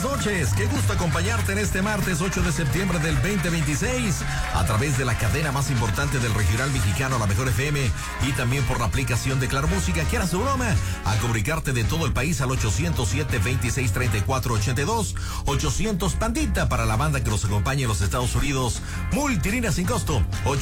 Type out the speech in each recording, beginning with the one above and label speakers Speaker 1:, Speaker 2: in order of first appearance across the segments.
Speaker 1: noches. Qué gusto acompañarte en este martes 8 de septiembre del 2026 a través de la cadena más importante del regional mexicano, La Mejor FM, y también por la aplicación de Claro Música. ¿Quieras su broma? A comunicarte de todo el país al 807-2634-82, 800 Pandita para la banda que nos acompaña en los Estados Unidos, multilínea sin costo,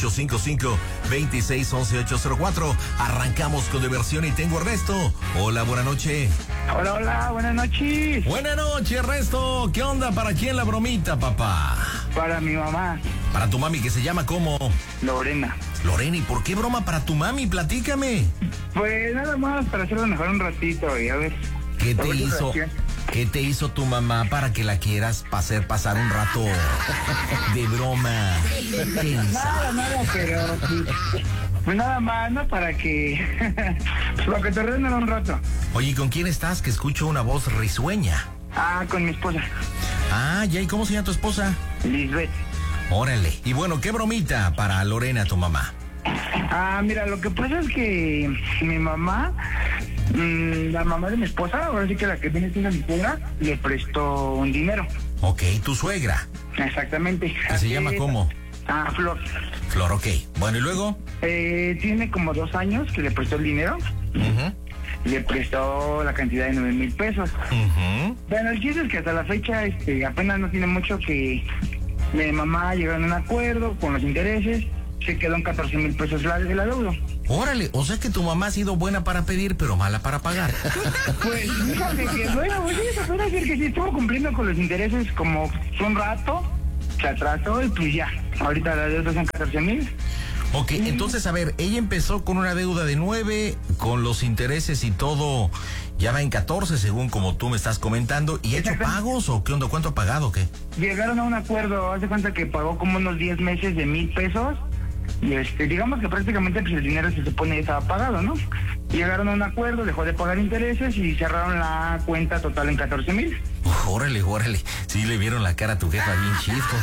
Speaker 1: 855-2611-804. Arrancamos con diversión y tengo a Ernesto. Hola, buena noche.
Speaker 2: Hola, buenas noches.
Speaker 1: Buenas noches, Ernesto. ¿Qué onda? ¿Para quién la bromita, papá?
Speaker 2: Para mi mamá.
Speaker 1: Para tu mami, que se llama ¿cómo?
Speaker 2: Lorena.
Speaker 1: Lorena, ¿y por qué broma para tu mami? Platícame.
Speaker 2: Pues nada más para hacerlo mejor un ratito y a ver.
Speaker 1: ¿Qué te hizo tu mamá para que la quieras pasar un rato de broma?
Speaker 2: Nada, pero pues nada más, ¿no? Para que te rindan un rato.
Speaker 1: Oye, ¿con quién estás? Que escucho una voz risueña.
Speaker 2: Con mi esposa.
Speaker 1: Ya, ¿y cómo se llama tu esposa?
Speaker 2: Lisbeth.
Speaker 1: Órale. Y bueno, ¿qué bromita para Lorena, tu mamá?
Speaker 2: Mira, lo que pasa es que mi mamá, la mamá de mi esposa, ahora sí que la que viene siendo mi suegra, le prestó un dinero.
Speaker 1: Ok, tu suegra.
Speaker 2: Exactamente.
Speaker 1: ¿Que se llama cómo?
Speaker 2: Flor.
Speaker 1: Flor, ok. Bueno, ¿y luego?
Speaker 2: Tiene como 2 años que le prestó el dinero. Le prestó la cantidad de 9,000 pesos. Bueno, el chiste es que hasta la fecha apenas no tiene mucho que mi mamá llegó a un acuerdo con los intereses. Se quedó en 14,000 pesos el adeudo.
Speaker 1: Órale, o sea que tu mamá ha sido buena para pedir, pero mala para pagar.
Speaker 2: Pues, fíjate que, bueno, pues sí, se puede decir que sí estuvo cumpliendo con los intereses como un rato, se atrasó y pues ya, ahorita la deuda son 14,000.
Speaker 1: Ok, entonces, a ver, ella empezó con una deuda de 9, con los intereses y todo, ya va en 14, según como tú me estás comentando, ¿y ha hecho pagos o qué onda? ¿Cuánto ha pagado o qué?
Speaker 2: Llegaron a un acuerdo, hace cuenta que pagó como unos 10 meses de 1,000 pesos, y digamos que prácticamente pues el dinero se supone ya estaba pagado, ¿no? Llegaron a un acuerdo, dejó de pagar intereses y cerraron la cuenta total en 14,000.
Speaker 1: Órale. Sí, le vieron la cara a tu jefa bien chisto.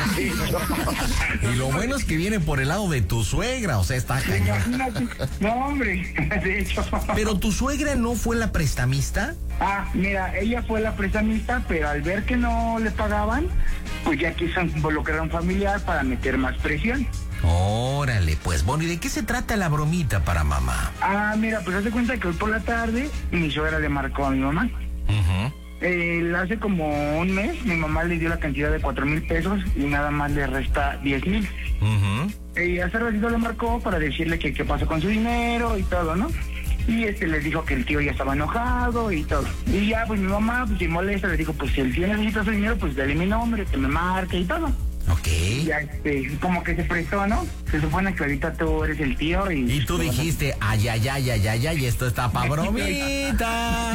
Speaker 1: Y lo bueno es que viene por el lado de tu suegra, o sea, está cañón.
Speaker 2: No, hombre, de hecho.
Speaker 1: ¿Pero tu suegra no fue la prestamista?
Speaker 2: Mira, ella fue la prestamista, pero al ver que no le pagaban, pues ya quiso involucrar a un familiar para meter más presión.
Speaker 1: Órale, pues bueno, ¿y de qué se trata la bromita para mamá?
Speaker 2: Mira, pues haz de cuenta que hoy por la tarde mi suegra le marcó a mi mamá. Hace como un mes mi mamá le dio la cantidad de 4,000 pesos y nada más le resta 10,000. Y hace ratito le marcó para decirle que qué pasó con su dinero y todo, ¿no? Y le dijo que el tío ya estaba enojado y todo. Y ya, pues mi mamá, pues se molesta, le dijo, pues si el tío necesita su dinero, pues dale mi nombre, que me marque y todo.
Speaker 1: Ok.
Speaker 2: Ya, como que se prestó, ¿no? Se supone que ahorita tú eres el tío y...
Speaker 1: Y tú dijiste, ay, y esto está pa' bromita.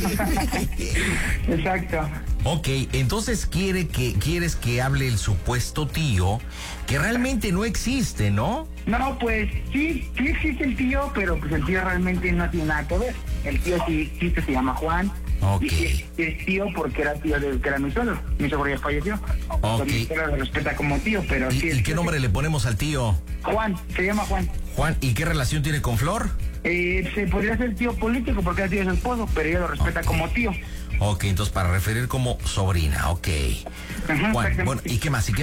Speaker 2: Exacto.
Speaker 1: Ok, entonces quieres que hable el supuesto tío, que realmente no existe, ¿no?
Speaker 2: No, pues sí existe el tío, pero pues el tío realmente no tiene nada que ver. El tío sí existe, se llama Juan.
Speaker 1: Ok.
Speaker 2: Y es tío porque era tío que era mi suegro. Mi suegro ya falleció.
Speaker 1: Ok.
Speaker 2: Mi suegro lo respeta como tío, pero sí.
Speaker 1: ¿Y qué nombre le ponemos al tío?
Speaker 2: Juan, se llama Juan.
Speaker 1: Juan, ¿y qué relación tiene con Flor?
Speaker 2: Se podría ser tío político porque era tío de su esposo, pero ella lo respeta como tío.
Speaker 1: Ok, entonces para referir como sobrina, ok. Juan, bueno, ¿y qué más?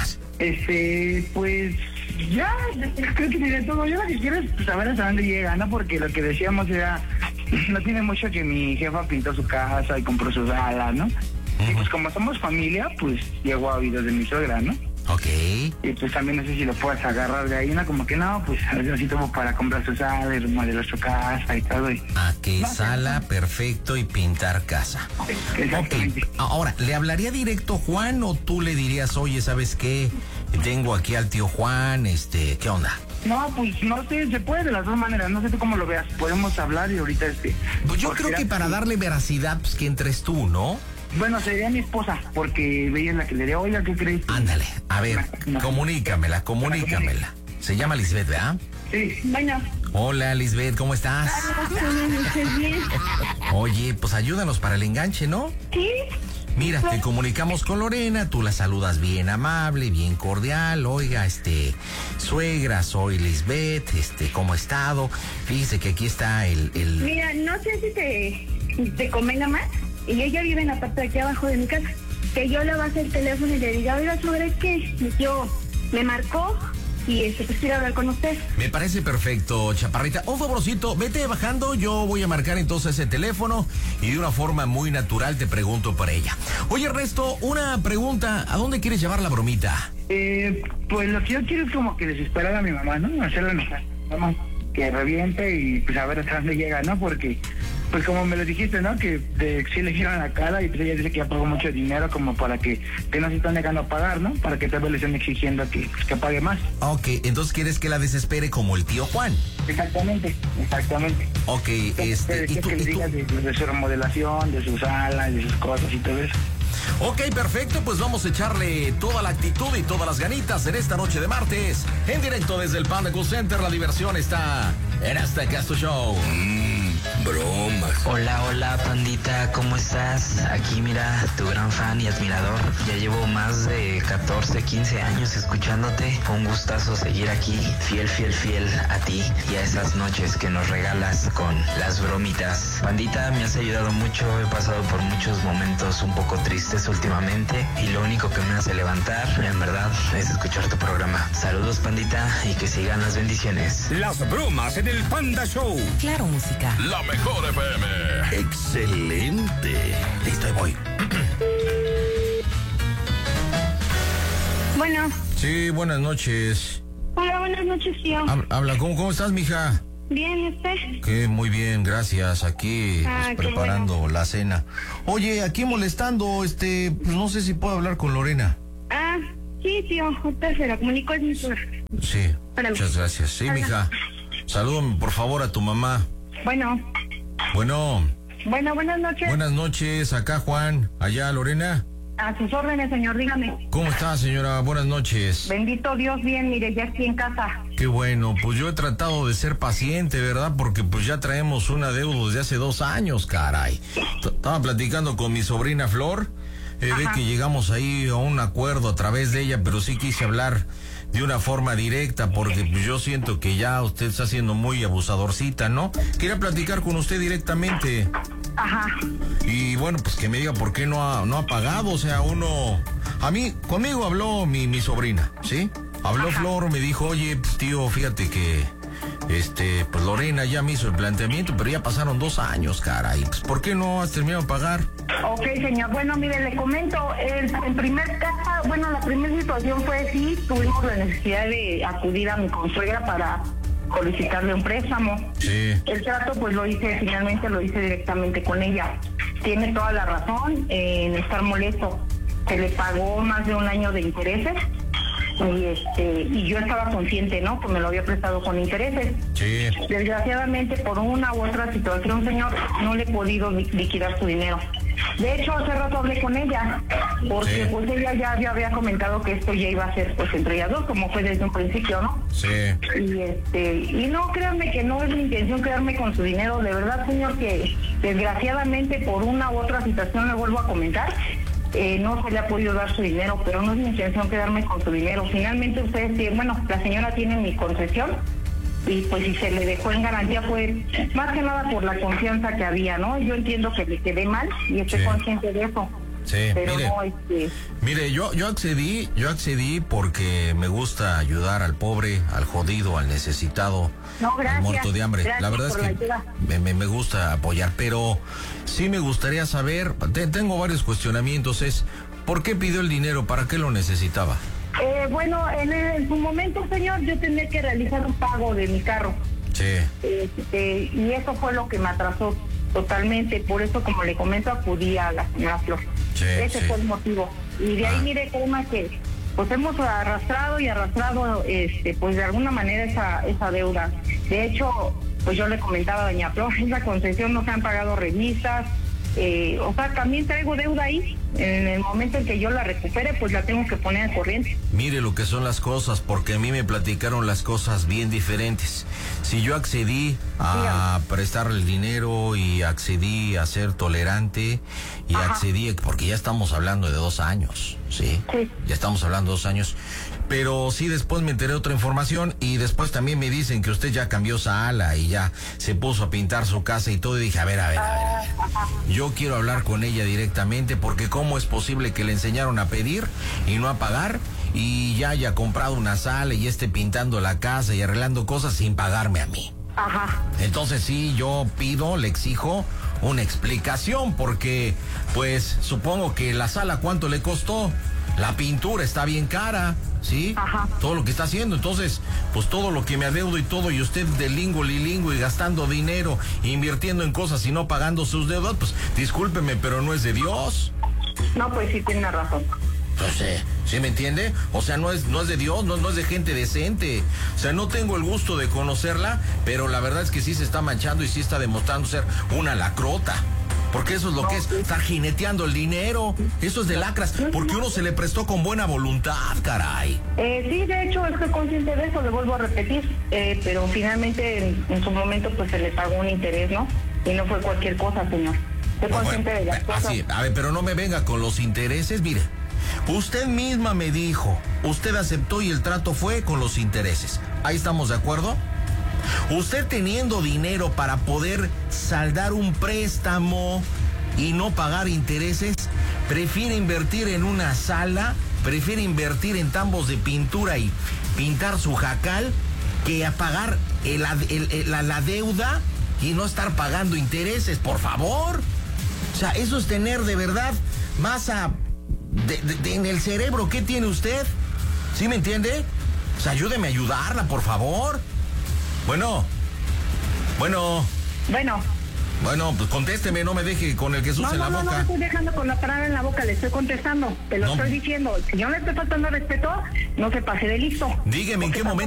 Speaker 2: Pues ya, creo que diré todo. Yo lo que quiero es saber hasta dónde llega, ¿no? Porque lo que decíamos era, no tiene mucho que mi jefa pintó su casa y compró su sala, ¿no? Y pues como somos familia, pues llegó a oídos de mi suegra, ¿no?
Speaker 1: Ok.
Speaker 2: Y pues también no sé si lo puedes agarrar de ahí, ¿no? Como que no, pues a ver si tomo para comprar su sala y remodelar su casa y todo.
Speaker 1: Sala, perfecto, y pintar casa.
Speaker 2: Exactamente.
Speaker 1: Okay. Ahora, ¿le hablaría directo Juan o tú le dirías, oye, ¿sabes qué? Tengo aquí al tío Juan, ¿qué onda?
Speaker 2: No, pues no sé, se puede de las dos maneras, no sé tú cómo lo veas, podemos hablar y ahorita
Speaker 1: Pues yo creo que para darle veracidad, pues que entres tú, ¿no?
Speaker 2: Bueno, sería mi esposa, porque ella es la que le diría, oiga, ¿qué crees?
Speaker 1: Ándale, a ver, comunícamela. Se llama Lisbeth, ¿verdad?
Speaker 2: Sí, bueno.
Speaker 1: Hola, Lisbeth, ¿cómo estás?
Speaker 2: Bien.
Speaker 1: Oye, pues ayúdanos para el enganche, ¿no?
Speaker 2: Sí.
Speaker 1: Mira, te comunicamos con Lorena, tú la saludas bien amable, bien cordial. Oiga, suegra, soy Lisbeth, ¿cómo ha estado? Fíjese que aquí está el...
Speaker 3: Mira, no sé si te convenga más y ella vive en la parte de aquí abajo de mi casa, que yo le base el teléfono y le diga, oiga, ¿sobre qué? Mi tío me marcó y pues quiero hablar con usted.
Speaker 1: Me parece perfecto, chaparrita. Un favorcito, vete bajando, yo voy a marcar entonces ese teléfono y de una forma muy natural te pregunto por ella. Oye, Ernesto, una pregunta, ¿a dónde quieres llevar la bromita?
Speaker 2: Pues lo que yo quiero es como que desesperar a mi mamá, ¿no? Hacerla enojar, vamos, que reviente y pues a ver hasta dónde llega, ¿no? Porque, pues como me lo dijiste, ¿no? Que sí le giran la cara y pues ella dice que ya pagó mucho dinero como para que no se están negando a pagar, ¿no? Para que tal vez le estén exigiendo que pague más.
Speaker 1: Ok, entonces quieres que la desespere como el tío Juan.
Speaker 2: Exactamente.
Speaker 1: Ok,
Speaker 2: Que le digas de su remodelación, de sus salas, de sus cosas y todo eso.
Speaker 1: Ok, perfecto, pues vamos a echarle toda la actitud y todas las ganitas en esta noche de martes. En directo desde el Panda Cool Center, la diversión está en este Casto Show. Bromas.
Speaker 4: Hola, pandita, ¿cómo estás? Aquí mira, tu gran fan y admirador. Ya llevo más de 14, 15 años escuchándote. Fue un gustazo seguir aquí, fiel a ti y a esas noches que nos regalas con las bromitas. Pandita, me has ayudado mucho, he pasado por muchos momentos un poco tristes últimamente y lo único que me hace levantar, en verdad, es escuchar tu programa. Saludos, pandita, y que sigan las bendiciones.
Speaker 5: Las bromas en el Panda Show.
Speaker 6: Claro, música.
Speaker 1: La mejor FM. Excelente. Listo, ahí voy.
Speaker 3: Bueno.
Speaker 1: Sí, buenas noches.
Speaker 3: Hola, buenas noches, tío.
Speaker 1: Habla, ¿cómo estás, mija?
Speaker 3: Bien, ¿y usted?
Speaker 1: Que muy bien, gracias. Aquí pues, preparando la cena. Oye, aquí molestando, pues no sé si puedo hablar con Lorena.
Speaker 3: Sí, tío, ahorita se la comunico, es mi suegra.
Speaker 1: Sí,
Speaker 3: espérame.
Speaker 1: Muchas gracias. Sí, mija. Salúdame, por favor, a tu mamá.
Speaker 3: Bueno, buenas noches.
Speaker 1: Buenas noches, acá Juan, allá Lorena.
Speaker 3: A sus órdenes, señor, dígame.
Speaker 1: ¿Cómo está, señora? Buenas noches.
Speaker 3: Bendito Dios, bien, mire, ya estoy en casa.
Speaker 1: Qué bueno, pues yo he tratado de ser paciente, ¿verdad? Porque pues ya traemos una deuda desde hace 2 años, caray. Estaba platicando con mi sobrina Flor, ve que llegamos ahí a un acuerdo a través de ella, pero sí quise hablar de una forma directa, porque pues, yo siento que ya usted está siendo muy abusadorcita, ¿no? Quería platicar con usted directamente. Y bueno, pues que me diga por qué no ha pagado, o sea, conmigo habló mi sobrina, ¿sí? Habló Flor, me dijo, oye, pues, tío, fíjate que, pues Lorena ya me hizo el planteamiento, pero ya pasaron 2 años, caray, pues ¿por qué no has terminado de pagar?
Speaker 3: Ok, señor, bueno, mire, le comento, en primer caso, bueno, la primera situación fue sí, tuvimos la necesidad de acudir a mi consuegra para solicitarle un préstamo.
Speaker 1: Sí.
Speaker 3: El trato pues finalmente lo hice directamente con ella. Tiene toda la razón en estar molesto. Se le pagó más de 1 año de intereses y yo estaba consciente, ¿no? Que me lo había prestado con intereses.
Speaker 1: Sí.
Speaker 3: Desgraciadamente por una u otra situación, señor, no le he podido liquidar su dinero. De hecho, hace rato hablé con ella, porque pues ella ya había comentado que esto ya iba a ser pues entre ellas dos, como fue desde un principio, ¿no?
Speaker 1: Sí.
Speaker 3: Y no, créanme que no es mi intención quedarme con su dinero, de verdad, señor, que desgraciadamente por una u otra situación, le vuelvo a comentar, no se le ha podido dar su dinero, pero no es mi intención quedarme con su dinero. Finalmente ustedes, la señora tiene mi concesión, y pues si se le dejó en garantía fue más que nada por la confianza que había, ¿no? Yo entiendo que le quedé mal y estoy consciente de eso.
Speaker 1: Sí,
Speaker 3: pero
Speaker 1: mire, yo accedí porque me gusta ayudar al pobre, al jodido, al necesitado, al muerto de hambre. La verdad es que me gusta apoyar, pero sí me gustaría saber, tengo varios cuestionamientos, ¿por qué pidió el dinero? ¿Para qué lo necesitaba?
Speaker 3: Bueno, en su momento, señor, yo tenía que realizar un pago de mi carro.
Speaker 1: Sí.
Speaker 3: Y eso fue lo que me atrasó totalmente. Por eso, como le comento, acudí a la señora Flor.
Speaker 1: Sí,
Speaker 3: Ese fue el motivo. Y de ahí, mire, como que pues hemos arrastrado, pues de alguna manera esa deuda. De hecho, pues yo le comentaba a doña Flor, esa concesión no se han pagado revistas. También traigo deuda ahí. En el momento en que yo la recupere, pues la tengo que poner al corriente.
Speaker 1: Mire lo que son las cosas, porque a mí me platicaron las cosas bien diferentes. Si yo accedí a prestarle el dinero y accedí a ser tolerante y accedí, porque ya estamos hablando de 2 años, ¿sí? Ya estamos hablando de 2 años. pero sí después me enteré otra información y después también me dicen que usted ya cambió sala y ya se puso a pintar su casa y todo, y dije, a ver. Yo quiero hablar con ella directamente, porque cómo es posible que le enseñaron a pedir y no a pagar, y ya haya comprado una sala y esté pintando la casa y arreglando cosas sin pagarme a mí.
Speaker 3: Ajá.
Speaker 1: Entonces sí, yo le exijo una explicación, porque pues supongo que la sala ¿cuánto le costó? La pintura está bien cara, ¿sí?
Speaker 3: Ajá.
Speaker 1: Todo lo que está haciendo, entonces, pues todo lo que me adeudo y todo, y usted de lingo y gastando dinero, invirtiendo en cosas y no pagando sus deudas, pues discúlpeme, pero no es de Dios.
Speaker 3: No, pues sí, tiene razón.
Speaker 1: Entonces, ¿sí me entiende? O sea, no es de Dios, no es de gente decente. O sea, no tengo el gusto de conocerla, pero la verdad es que sí se está manchando y sí está demostrando ser una lacrota. Porque eso es lo que es, estar jineteando el dinero. Eso es de lacras, porque uno se le prestó con buena voluntad, caray.
Speaker 3: Sí, de hecho, estoy consciente de eso, le vuelvo a repetir. Pero finalmente, en su momento, pues se le pagó un interés, ¿no? Y no fue cualquier cosa, señor. Estoy consciente de las cosas.
Speaker 1: Así, a ver, pero no me venga con los intereses, mire. Usted misma me dijo, usted aceptó y el trato fue con los intereses. ¿Ahí estamos de acuerdo? Usted teniendo dinero para poder saldar un préstamo y no pagar intereses, prefiere invertir en una sala, prefiere invertir en tambos de pintura y pintar su jacal, que a pagar la deuda y no estar pagando intereses, por favor. O sea, eso es tener de verdad masa en el cerebro. ¿Qué tiene usted? ¿Sí me entiende? O sea, ayúdeme a ayudarla, por favor. Bueno, pues contésteme, no me deje con el Jesús en la boca.
Speaker 3: No, estoy dejando con la palabra en la boca, le estoy contestando, te lo estoy diciendo. Si yo le estoy faltando respeto, no se pase de listo.
Speaker 1: Dígame en qué momento